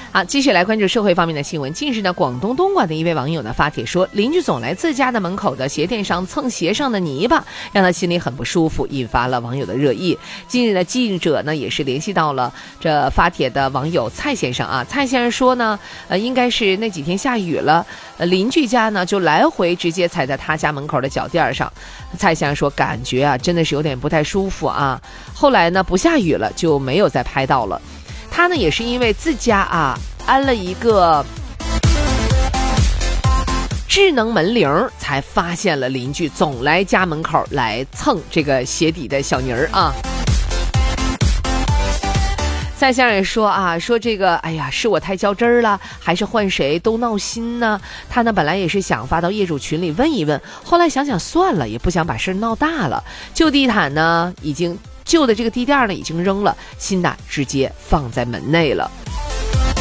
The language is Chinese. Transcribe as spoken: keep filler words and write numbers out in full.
好，继续来关注社会方面的新闻。近日呢，广东东莞的一位网友呢发帖说，邻居总来自家的门口的鞋垫上蹭鞋上的泥巴，让他心里很不舒服，引发了网友的热议。近日呢，记者呢也是联系到了这发帖的网友蔡先生啊。蔡先生说呢，呃，应该是那几天下雨了，呃，邻居家呢就来回直接踩在他家门口的脚垫上。蔡先生说，感觉啊真的是有点不太舒服啊。后来呢，不下雨了，就没有再拍到了。他呢也是因为自家啊安了一个智能门铃，才发现了邻居总来家门口来蹭这个鞋底的小泥儿啊。蔡先生也说啊，说这个，哎呀，是我太较真儿了，还是换谁都闹心呢？他呢本来也是想发到业主群里问一问，后来想想算了，也不想把事闹大了。旧地毯呢已经旧的这个地垫呢已经扔了，新的直接放在门内了。